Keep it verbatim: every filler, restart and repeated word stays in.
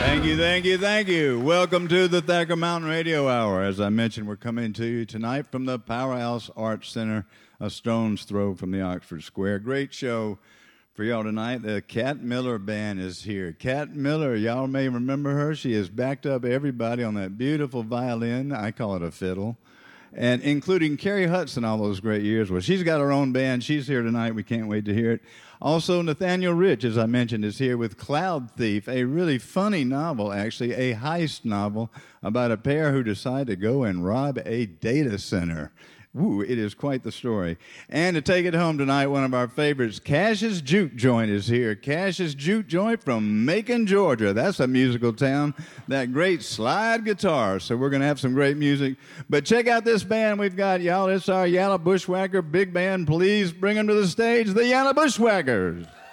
Thank you, thank you, thank you. Welcome to the Thacker Mountain Radio Hour. As I mentioned, we're coming to you tonight from the Powerhouse Arts Center, a stone's throw from the Oxford Square. Great show for y'all tonight. The Cat Miller Band is here. Cat Miller, y'all may remember her. She has backed up everybody on that beautiful violin. I call it a fiddle. And including Carrie Hudson all those great years. Well, she's got her own band. She's here tonight. We can't wait to hear it. Also, Nathaniel Rich, as I mentioned, is here with Cloud Thief, a really funny novel, actually, a heist novel about a pair who decide to go and rob a data center. Ooh, it is quite the story. And to take it home tonight, one of our favorites, Cash's Juke Joint is here. Cash's Juke Joint from Macon, Georgia. That's a musical town. That great slide guitar. So we're going to have some great music. But check out this band we've got, y'all. It's our Yalla Bushwhacker Big Band. Please bring them to the stage, the Yalla Bushwhackers.